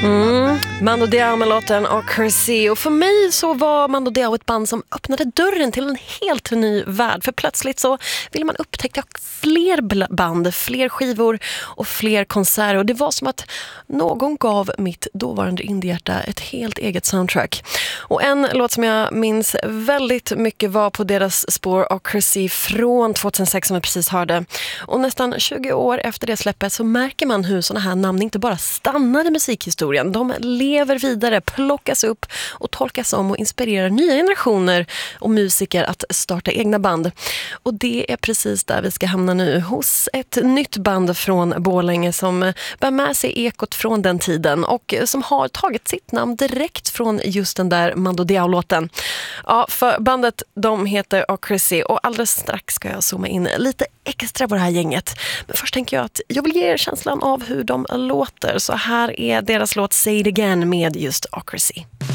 Mando Diao med låten Ocracy. Och för mig så var Mando Diao ett band som öppnade dörren till en helt ny värld. För plötsligt så ville man upptäcka fler band, fler skivor och fler konserter. Och det var som att någon gav mitt dåvarande indiehjärta ett helt eget soundtrack. Och en låt som jag minns väldigt mycket var på deras spår Ocracy från 2006 som vi precis hörde. Och nästan 20 år efter det släppet så märker man hur såna här namn inte bara stannar i musikhistorien. De lever vidare, plockas upp och tolkas om och inspirerar nya generationer och musiker att starta egna band. Och det är precis där vi ska hamna nu, hos ett nytt band från Borlänge som bär med sig ekot från den tiden och som har tagit sitt namn direkt från just den där Mando Diao-låten. Ja, för bandet, de heter Ocracy och alldeles strax ska jag zooma in lite extra på det här gänget. Men först tänker jag att jag vill ge er känslan av hur de låter. Så här är deras låt Say It Again med just Ocracy.